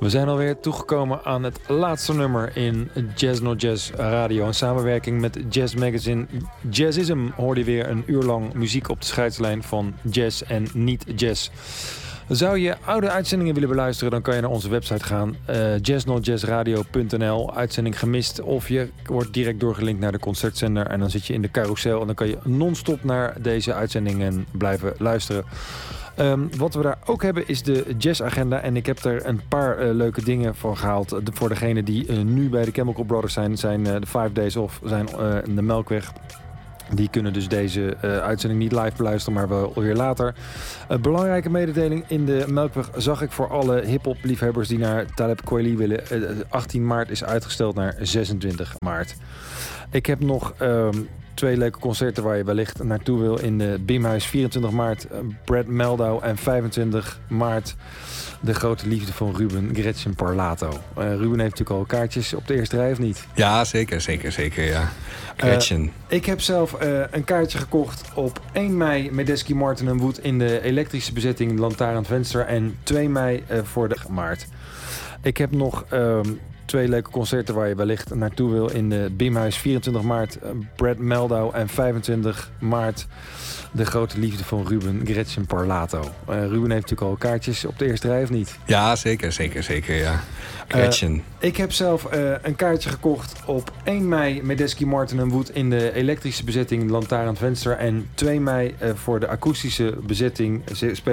We zijn alweer toegekomen aan het laatste nummer in Jazz No Jazz Radio. In samenwerking met Jazz Magazine Jazzism hoorde je weer een uur lang muziek op de scheidslijn van jazz en niet-jazz. Zou je oude uitzendingen willen beluisteren, dan kan je naar onze website gaan. jazznotjazzradio.nl. Uitzending gemist of je wordt direct doorgelinkt naar de concertzender. En dan zit je in de carousel en dan kan je non-stop naar deze uitzendingen blijven luisteren. Wat we daar ook hebben is de jazzagenda. En ik heb er een paar leuke dingen van gehaald. Voor degenen die nu bij de Chemical Brothers zijn de 5 Days Off, zijn de Melkweg. Die kunnen dus deze uitzending niet live beluisteren, maar wel weer later. Belangrijke mededeling in de Melkweg zag ik voor alle hip-hop liefhebbers die naar Talib Kweli willen. 18 maart is uitgesteld naar 26 maart. Ik heb nog 2 leuke concerten waar je wellicht naartoe wil in de Bimhuis. 24 maart Brad Meldau en 25 maart de grote liefde van Ruben, Gretchen Parlato. Ruben heeft natuurlijk al kaartjes op de eerste rij, of niet? Ja, zeker, ja. Gretchen. Ik heb zelf een kaartje gekocht op 1 mei Medeski, Martin en Wood in de elektrische bezetting Lantaarnvenster en 2 mei voor de maart. Ik heb nog 2 leuke concerten waar je wellicht naartoe wil in de Bimhuis. 24 maart Brad Meldau en 25 maart de grote liefde van Ruben, Gretchen Parlato. Ruben heeft natuurlijk al kaartjes op de eerste rij, of niet? Ja, zeker, ja. Gretchen. Ik heb zelf een kaartje gekocht op 1 mei Medeski, Martin en Wood in de elektrische bezetting Lantaarnvenster en 2 mei voor de akoestische bezetting